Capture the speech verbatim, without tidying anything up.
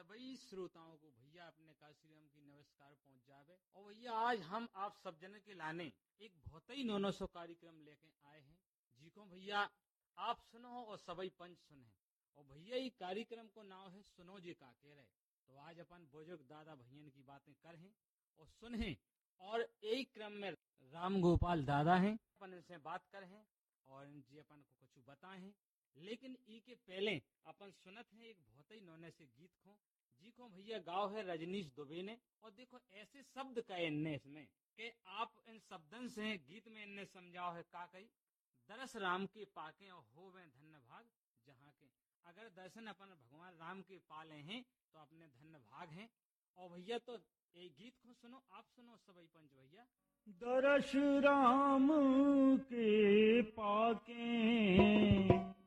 सभी श्रोताओं को भैया अपने काशी राम की नमस्कार पहुंच जावे। और भैया आज हम आप सब जन के लाने एक बहुत ही नौनो सौ कार्यक्रम लेके आए हैं, जिको भैया आप सुनो और सभी पंच सुने। और भैया ये कार्यक्रम को नाम है सुनो जी का कह रहे। तो आज अपन बुजुर्ग दादा भैया की बातें करें और सुने, और एक क्रम में राम गोपाल दादा हैं, अपन इनसे बात करें और इनजी अपन को कुछ बताएं। लेकिन ई के पहले अपन सुनत हैं एक बहुत ही नौने से गीत को, जी को भैया गाँव है रजनीश दुबे ने। और देखो ऐसे शब्द कहे इनने इसमें कि आप इन शब्दन से गीत में इनने समझाओ है का कही, दरस राम के पाके और हो वे धन्य भाग जहाँ के। अगर दर्शन अपन भगवान राम के पाले हैं तो अपने धन्य भाग हैं। और भैया तो ये गीत को सुनो, आप सुनो सभी पंच भैया। दरस राम के पाके